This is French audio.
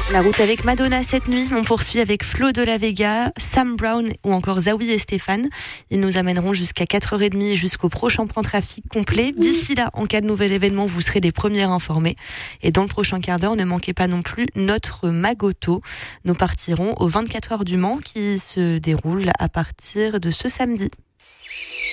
La route avec Madonna cette nuit, on poursuit avec Flo de la Vega, Sam Brown ou encore Zawi et Stéphane. Ils nous amèneront jusqu'à 4h30 et jusqu'au prochain plan trafic complet. D'ici là, en cas de nouvel événement, vous serez les premiers informés. Et dans le prochain quart d'heure, ne manquez pas non plus notre Magoto. Nous partirons aux 24 heures du Mans qui se déroule à partir de ce samedi.